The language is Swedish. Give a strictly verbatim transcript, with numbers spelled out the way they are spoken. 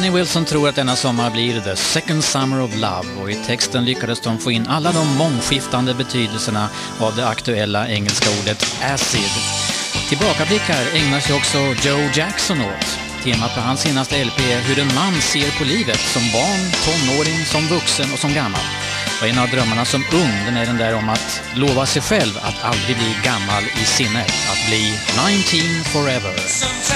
Danny Wilson tror att denna sommar blir the second summer of love, och i texten lyckades de få in alla de mångskiftande betydelserna av det aktuella engelska ordet acid. Tillbakablickar ägnar sig också Joe Jackson åt. Temat på hans senaste L P är hur en man ser på livet som barn, tonåring, som vuxen och som gammal. Och en av drömmarna som ung, den är den där om att lova sig själv att aldrig bli gammal i sinnet, att bli nitton forever.